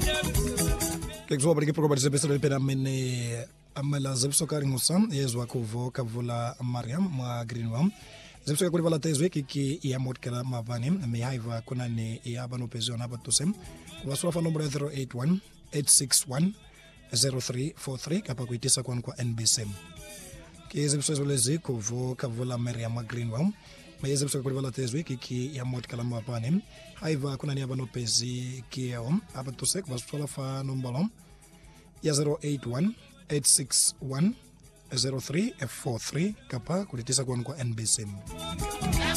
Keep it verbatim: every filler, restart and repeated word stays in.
ke kuzoba bari ke program sebesele pena mene amela zebsoka ringusam yezwa kuvo kavula Mariam mwa Greenwam zebsoka kuli vala tezwe kiki ya motkala mavani me haiva kuna ne ya bano pezio na batusem wasura fa number zero eight one eight six one zero three four three kapa kuitisa kwa kwa N B C ke zebsoka lezi kuvo kavula Mariam mwa Greenwam me zebsoka kuli vala tezwe kiki ya motkala mavani haiva kuna ne ya bano pezi kiyo abatusek wasura fa number ya zero eight one eight six one zero three four three kapa kulitisa kwa kwa N B C.